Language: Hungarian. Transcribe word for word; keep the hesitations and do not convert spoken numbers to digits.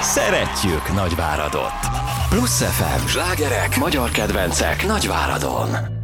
Szeretjük Nagyváradot! Plusz ef em, slágerek, magyar kedvencek Nagyváradon.